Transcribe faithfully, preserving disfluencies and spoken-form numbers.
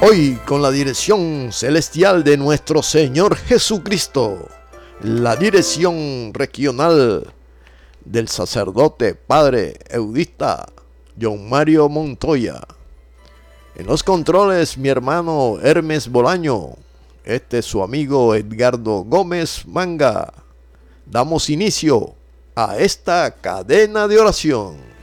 Hoy con la dirección celestial de nuestro Señor Jesucristo, la dirección regional del sacerdote padre eudista John Mario Montoya. En los controles mi hermano Hermes Bolaño. Este es su amigo Edgardo Gómez Manga. Damos inicio a esta cadena de oración.